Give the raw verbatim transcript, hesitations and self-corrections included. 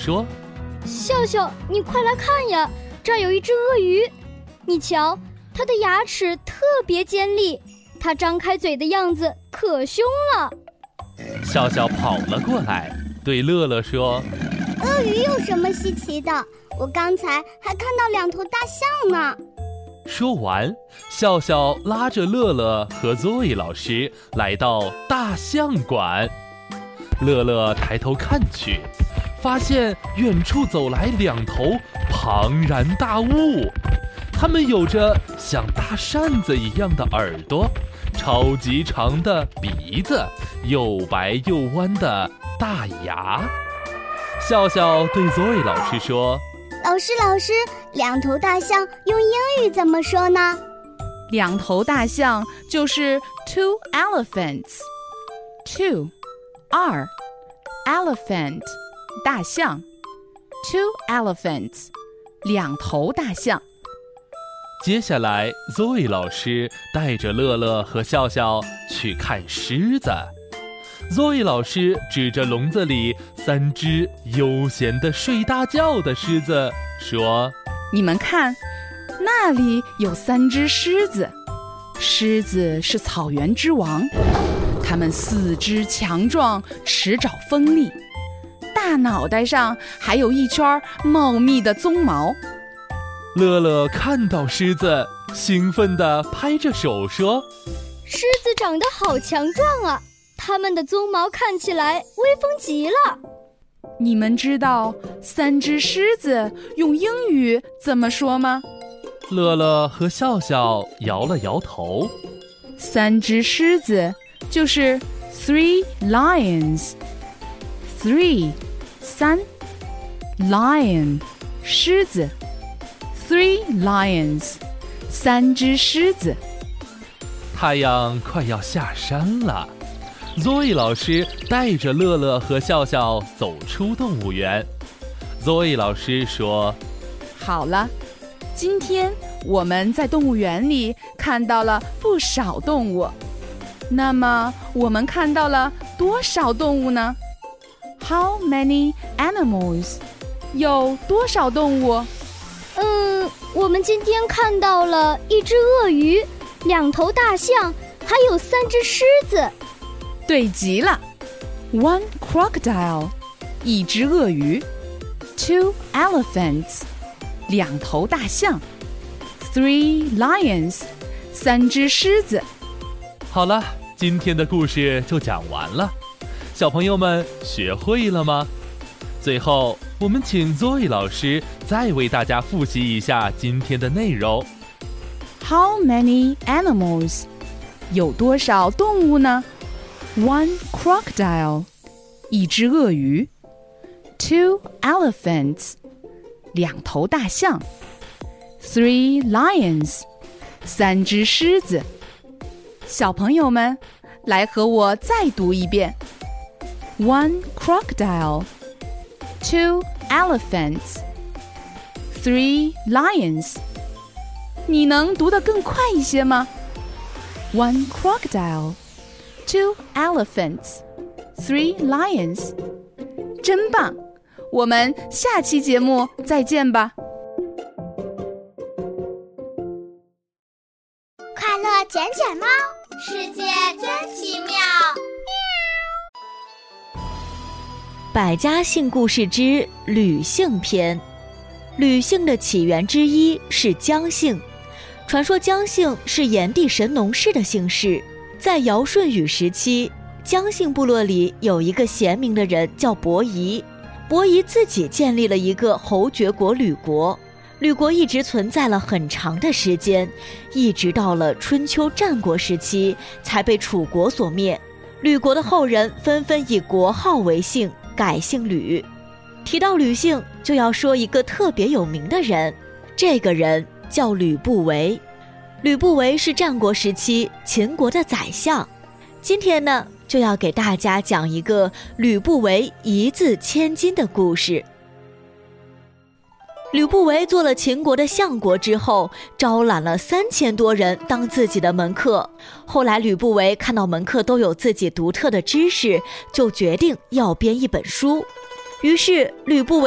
说： 笑笑，你快来看呀，这儿有一只鳄鱼，你瞧，它的牙齿特别尖利，它张开嘴的样子可凶了。 笑笑跑了过来，对乐乐说： 鳄鱼有什么稀奇的？我刚才还看到两头大象呢。 说完，笑笑拉着乐乐和 Zoe 老师来到大象馆。乐乐抬头看去，发现远处走来两头庞然大物，它们有着像大扇子一样的耳朵，超级长的鼻子，又白又弯的大牙。笑笑对 Zoe 老师说： 老师老师，两头大象用英语怎么说呢？ 两头大象就是 two elephants。 two R elephant 大象 two elephants 两头大象。 接下来 Zoe 老师带着乐乐和笑笑去看狮子。Zoe 老师指着笼子里三只悠闲地睡大觉的狮子说： 你们看，那里有三只狮子。狮子是草原之王，它们四肢强壮，齿爪锋利，大脑袋上还有一圈茂密的鬃毛。 乐乐看到狮子，兴奋地拍着手说： 狮子长得好强壮啊，它们的鬃毛看起来威风极了。 你们知道三只狮子用英语怎么说吗？ 乐乐和笑笑摇了摇头。 三只狮子就是 three lions。 three 三 lion 狮子 three lions 三只狮子。 太阳快要下山了，Zoe 老师带着乐乐和笑笑走出动物园。Zoe 老师说： 好了，今天我们在动物园里看到了不少动物。那么我们看到了多少动物呢？ How many animals？ 有多少动物？ 嗯，我们今天看到了一只鳄鱼，两头大象，还有三只狮子。 对极了。 One crocodile 一只鳄鱼， Two elephants 两头大象， Three lions 三只狮子。 好了，今天的故事就讲完了，小朋友们学会了吗？最后我们请 Zoe 老师再为大家复习一下今天的内容。 How many animals？ 有多少动物呢？ One crocodile 一只鳄鱼， Two elephants 两头大象， Three lions 三只狮子。小朋友们，来和我再读一遍。 One crocodile Two elephants Three lions。 你能读得更快一些吗？ One crocodile Two elephants Three lions。 真棒，我们下期节目再见吧。 快乐捡捡猫，世界真奇妙。 百家姓故事之吕姓篇。吕姓的起源之一是姜姓，传说姜姓是炎帝神农氏的姓氏。在尧舜禹时期，姜姓部落里有一个贤明的人叫伯夷，伯夷自己建立了一个侯爵国吕国。吕国一直存在了很长的时间，一直到了春秋战国时期才被楚国所灭。吕国的后人纷纷以国号为姓，改姓吕。提到吕姓，就要说一个特别有名的人，这个人叫吕不韦。吕不韦是战国时期秦国的宰相。今天呢，就要给大家讲一个吕不韦一字千金的故事。吕不韦做了秦国的相国之后，招揽了三千多人当自己的门客。后来吕不韦看到门客都有自己独特的知识，就决定要编一本书。于是吕不韦